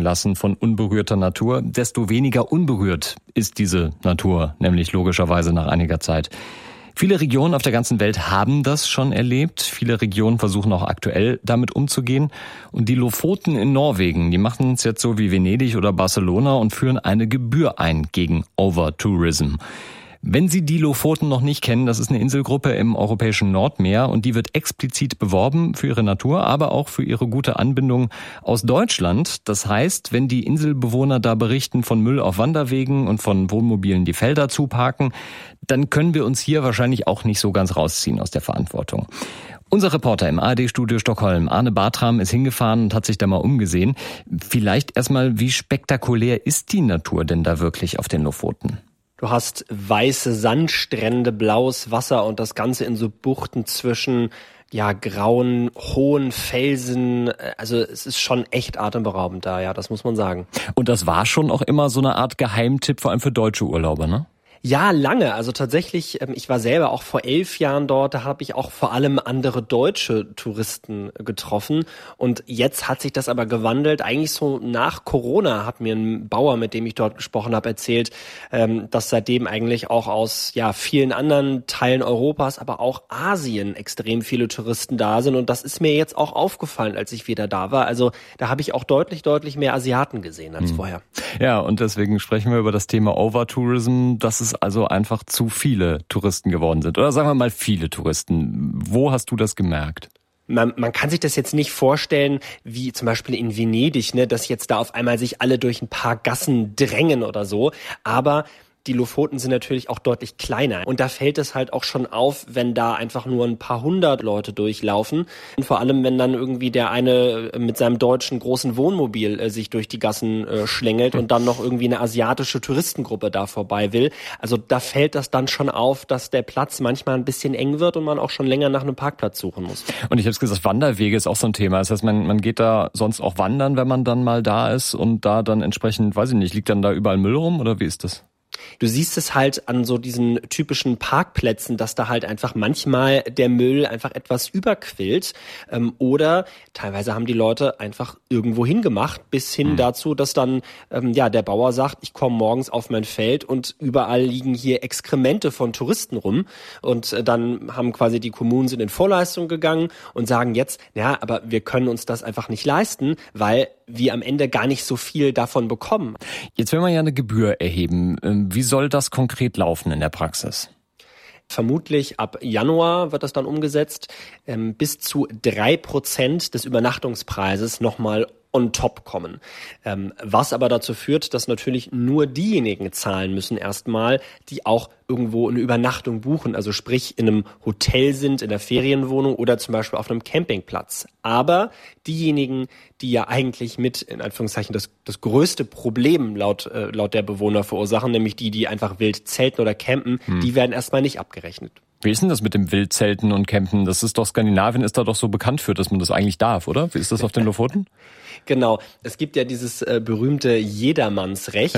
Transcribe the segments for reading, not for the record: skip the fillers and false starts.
lassen von unberührter Natur, desto weniger unberührt ist diese Natur, nämlich logischerweise nach einiger Zeit. Viele Regionen auf der ganzen Welt haben das schon erlebt. Viele Regionen versuchen auch aktuell damit umzugehen. Und die Lofoten in Norwegen, die machen es jetzt so wie Venedig oder Barcelona und führen eine Gebühr ein gegen Overtourism. Wenn Sie die Lofoten noch nicht kennen, das ist eine Inselgruppe im europäischen Nordmeer und die wird explizit beworben für ihre Natur, aber auch für ihre gute Anbindung aus Deutschland. Das heißt, wenn die Inselbewohner da berichten von Müll auf Wanderwegen und von Wohnmobilen, die Felder zuparken, dann können wir uns hier wahrscheinlich auch nicht so ganz rausziehen aus der Verantwortung. Unser Reporter im ARD-Studio Stockholm, Arne Bartram, ist hingefahren und hat sich da mal umgesehen. Vielleicht erstmal, wie spektakulär ist die Natur denn da wirklich auf den Lofoten? Du hast weiße Sandstrände, blaues Wasser und das Ganze in so Buchten zwischen grauen, hohen Felsen. Also es ist schon echt atemberaubend da, ja, das muss man sagen. Und das war schon auch immer so eine Art Geheimtipp, vor allem für deutsche Urlauber, ne? Ja, lange. Also tatsächlich, ich war selber auch vor 11 Jahren dort, da habe ich auch vor allem andere deutsche Touristen getroffen. Und jetzt hat sich das aber gewandelt. Eigentlich so nach Corona hat mir ein Bauer, mit dem ich dort gesprochen habe, erzählt, dass seitdem eigentlich auch aus vielen anderen Teilen Europas, aber auch Asien extrem viele Touristen da sind. Und das ist mir jetzt auch aufgefallen, als ich wieder da war. Also da habe ich auch deutlich mehr Asiaten gesehen als vorher. Ja, und deswegen sprechen wir über das Thema Overtourism. Das ist also einfach zu viele Touristen geworden sind. Oder sagen wir mal viele Touristen. Wo hast du das gemerkt? Man kann sich das jetzt nicht vorstellen, wie zum Beispiel in Venedig, ne, dass jetzt da auf einmal sich alle durch ein paar Gassen drängen oder so. Aber die Lofoten sind natürlich auch deutlich kleiner. Und da fällt es halt auch schon auf, wenn da einfach nur ein paar hundert Leute durchlaufen. Und vor allem, wenn dann irgendwie der eine mit seinem deutschen großen Wohnmobil sich durch die Gassen schlängelt und dann noch irgendwie eine asiatische Touristengruppe da vorbei will. Also da fällt das dann schon auf, dass der Platz manchmal ein bisschen eng wird und man auch schon länger nach einem Parkplatz suchen muss. Und ich habe es gesagt, Wanderwege ist auch so ein Thema. Das heißt, man geht da sonst auch wandern, wenn man dann mal da ist und da dann entsprechend, weiß ich nicht, liegt dann da überall Müll rum oder wie ist das? Du siehst es halt an so diesen typischen Parkplätzen, dass da halt einfach manchmal der Müll einfach etwas überquillt. Oder teilweise haben die Leute einfach irgendwo hingemacht, bis hin dazu, dass dann der Bauer sagt, ich komme morgens auf mein Feld und überall liegen hier Exkremente von Touristen rum. Und dann haben quasi die Kommunen sind in Vorleistung gegangen und sagen jetzt, aber wir können uns das einfach nicht leisten, weil wir am Ende gar nicht so viel davon bekommen. Jetzt will man ja eine Gebühr erheben. Wie soll das konkret laufen in der Praxis? Vermutlich ab Januar wird das dann umgesetzt. Bis zu 3% des Übernachtungspreises nochmal on top kommen. Was aber dazu führt, dass natürlich nur diejenigen zahlen müssen erstmal, die auch irgendwo eine Übernachtung buchen, also sprich in einem Hotel sind, in der Ferienwohnung oder zum Beispiel auf einem Campingplatz. Aber diejenigen, die ja eigentlich mit, in Anführungszeichen, das größte Problem laut der Bewohner verursachen, nämlich die einfach wild zelten oder campen, die werden erstmal nicht abgerechnet. Wie ist denn das mit dem Wildzelten und Campen? Das ist doch, Skandinavien ist da doch so bekannt für, dass man das eigentlich darf, oder? Wie ist das auf den Lofoten? Genau, es gibt ja dieses berühmte Jedermannsrecht,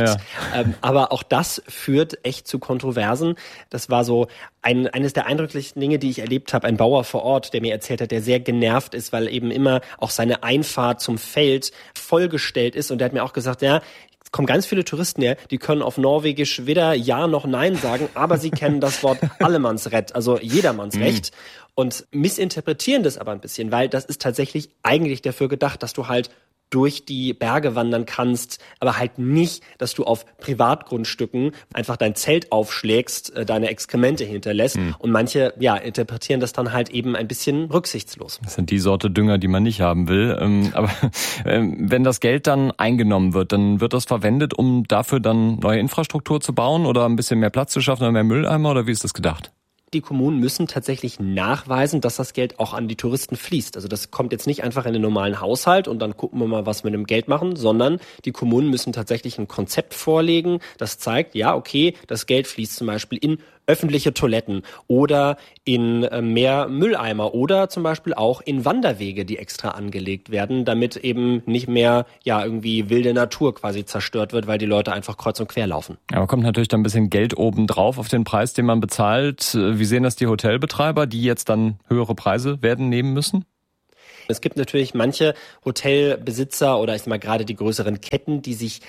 aber auch das führt echt zu Kontroversen. Das war so eines der eindrücklichsten Dinge, die ich erlebt habe. Ein Bauer vor Ort, der mir erzählt hat, der sehr genervt ist, weil eben immer auch seine Einfahrt zum Feld vollgestellt ist. Und der hat mir auch gesagt, es kommen ganz viele Touristen her, die können auf Norwegisch weder Ja noch Nein sagen, aber sie kennen das Wort Allemannsrecht, also Jedermannsrecht. Und missinterpretieren das aber ein bisschen, weil das ist tatsächlich eigentlich dafür gedacht, dass du halt durch die Berge wandern kannst, aber halt nicht, dass du auf Privatgrundstücken einfach dein Zelt aufschlägst, deine Exkremente hinterlässt. Und manche, interpretieren das dann halt eben ein bisschen rücksichtslos. Das sind die Sorte Dünger, die man nicht haben will. Aber wenn das Geld dann eingenommen wird, dann wird das verwendet, um dafür dann neue Infrastruktur zu bauen oder ein bisschen mehr Platz zu schaffen oder mehr Mülleimer, oder wie ist das gedacht? Die Kommunen müssen tatsächlich nachweisen, dass das Geld auch an die Touristen fließt. Also das kommt jetzt nicht einfach in den normalen Haushalt und dann gucken wir mal, was wir mit dem Geld machen, sondern die Kommunen müssen tatsächlich ein Konzept vorlegen, das zeigt, das Geld fließt zum Beispiel in öffentliche Toiletten oder in mehr Mülleimer oder zum Beispiel auch in Wanderwege, die extra angelegt werden, damit eben nicht mehr irgendwie wilde Natur quasi zerstört wird, weil die Leute einfach kreuz und quer laufen. Aber kommt natürlich dann ein bisschen Geld oben drauf auf den Preis, den man bezahlt. Wie sehen das die Hotelbetreiber, die jetzt dann höhere Preise werden nehmen müssen? Es gibt natürlich manche Hotelbesitzer oder ich sag mal gerade die größeren Ketten, die sich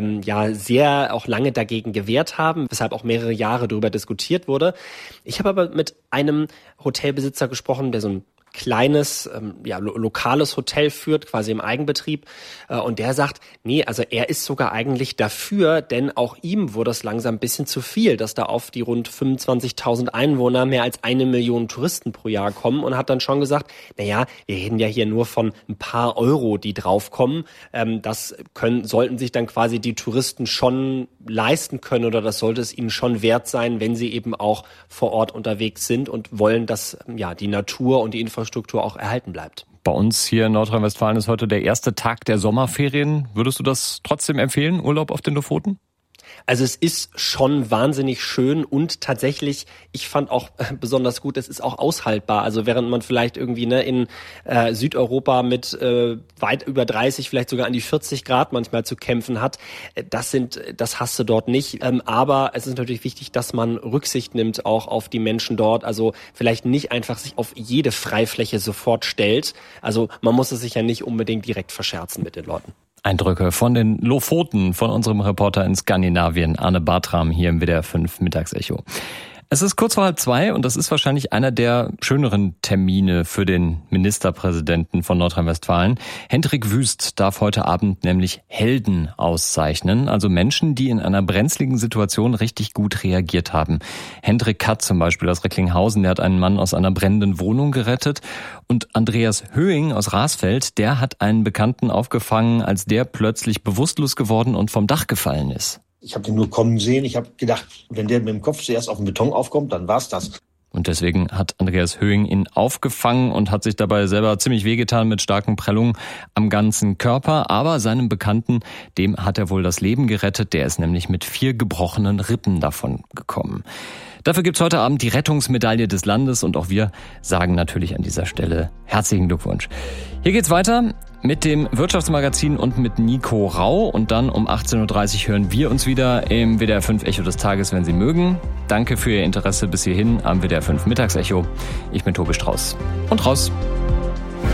sehr auch lange dagegen gewehrt haben, weshalb auch mehrere Jahre darüber diskutiert wurde. Ich habe aber mit einem Hotelbesitzer gesprochen, der so ein kleines, lokales Hotel führt, quasi im Eigenbetrieb. Und der sagt, nee, also er ist sogar eigentlich dafür, denn auch ihm wurde es langsam ein bisschen zu viel, dass da auf die rund 25.000 Einwohner mehr als 1 Million Touristen pro Jahr kommen und hat dann schon gesagt, naja, wir reden ja hier nur von ein paar Euro, die draufkommen. Sollten sich dann quasi die Touristen schon leisten können oder das sollte es ihnen schon wert sein, wenn sie eben auch vor Ort unterwegs sind und wollen, dass die Natur und die Infrastruktur auch erhalten bleibt. Bei uns hier in Nordrhein-Westfalen ist heute der erste Tag der Sommerferien. Würdest du das trotzdem empfehlen, Urlaub auf den Lofoten? Also es ist schon wahnsinnig schön und tatsächlich, ich fand auch besonders gut, es ist auch aushaltbar. Also während man vielleicht irgendwie in Südeuropa mit weit über 30, vielleicht sogar an die 40 Grad manchmal zu kämpfen hat, das hast du dort nicht. Aber es ist natürlich wichtig, dass man Rücksicht nimmt auch auf die Menschen dort. Also vielleicht nicht einfach sich auf jede Freifläche sofort stellt. Also man muss es sich ja nicht unbedingt direkt verscherzen mit den Leuten. Eindrücke von den Lofoten von unserem Reporter in Skandinavien, Arne Bartram, hier im WDR 5 Mittagsecho. Es ist kurz vor 1:30 und das ist wahrscheinlich einer der schöneren Termine für den Ministerpräsidenten von Nordrhein-Westfalen. Hendrik Wüst darf heute Abend nämlich Helden auszeichnen, also Menschen, die in einer brenzligen Situation richtig gut reagiert haben. Hendrik Katt zum Beispiel aus Recklinghausen, der hat einen Mann aus einer brennenden Wohnung gerettet. Und Andreas Höing aus Rasfeld, der hat einen Bekannten aufgefangen, als der plötzlich bewusstlos geworden und vom Dach gefallen ist. Ich habe den nur kommen sehen. Ich habe gedacht, wenn der mit dem Kopf zuerst auf den Beton aufkommt, dann war's das. Und deswegen hat Andreas Höing ihn aufgefangen und hat sich dabei selber ziemlich wehgetan mit starken Prellungen am ganzen Körper. Aber seinem Bekannten, dem hat er wohl das Leben gerettet. Der ist nämlich mit 4 gebrochenen Rippen davon gekommen. Dafür gibt's heute Abend die Rettungsmedaille des Landes und auch wir sagen natürlich an dieser Stelle herzlichen Glückwunsch. Hier geht's weiter mit dem Wirtschaftsmagazin und mit Nico Rau und dann um 18:30 Uhr hören wir uns wieder im WDR 5 Echo des Tages, wenn Sie mögen. Danke für Ihr Interesse bis hierhin am WDR 5 Mittagsecho. Ich bin Tobi Strauß und raus.